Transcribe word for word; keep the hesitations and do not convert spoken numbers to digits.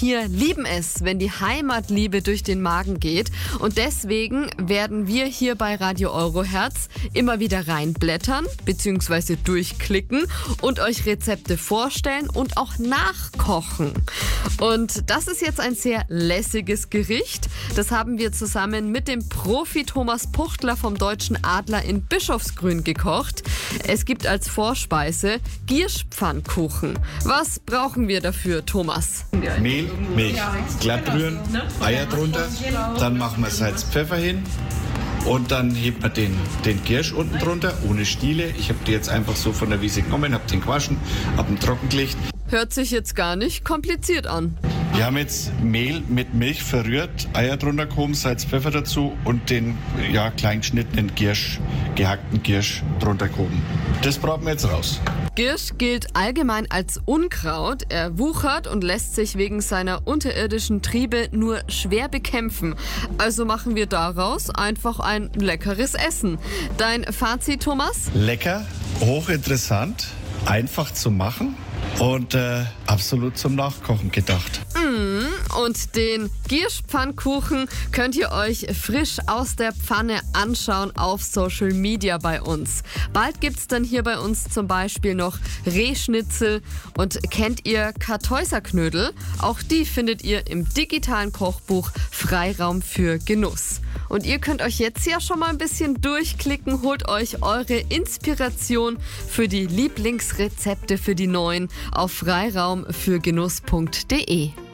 hier lieben es, wenn die Heimatliebe durch den Magen geht. Und deswegen werden wir hier bei Radio Eurohertz immer wieder reinblättern bzw. durchklicken und euch Rezepte vorstellen und auch nachkochen. Und das ist jetzt ein sehr lässiges Gericht. Das haben wir zusammen mit dem Profi Thomas Puchtler vom Deutschen Adler in Bischofsgrün gekocht. Es gibt als Vorspeise Gierschpfannkuchen. Was brauchen wir dafür, Thomas? Mehl, Milch, glatt rühren, Eier drunter, dann machen wir Salz, Pfeffer hin und dann hebt man den, den Giersch unten drunter, ohne Stiele. Ich habe die jetzt einfach so von der Wiese genommen, habe den gewaschen, habe ihn trocken gelegt. Hört sich jetzt gar nicht kompliziert an. Wir haben jetzt Mehl mit Milch verrührt, Eier drunter gehoben, Salz, Pfeffer dazu und den ja, klein geschnittenen Giersch, gehackten Giersch drunter gehoben. Das braten wir jetzt raus. Giersch gilt allgemein als Unkraut. Er wuchert und lässt sich wegen seiner unterirdischen Triebe nur schwer bekämpfen. Also machen wir daraus einfach ein leckeres Essen. Dein Fazit, Thomas? Lecker, hochinteressant, einfach zu machen und äh, absolut zum Nachkochen gedacht. Mm, und den Gierschpfannkuchen könnt ihr euch frisch aus der Pfanne anschauen auf Social Media bei uns. Bald gibt's dann hier bei uns zum Beispiel noch Rehschnitzel und kennt ihr Kartäuserknödel? Auch die findet ihr im digitalen Kochbuch Freiraum für Genuss. Und ihr könnt euch jetzt ja schon mal ein bisschen durchklicken, holt euch eure Inspiration für die Lieblingsrezepte für die neuen auf freiraum für genuss punkt de.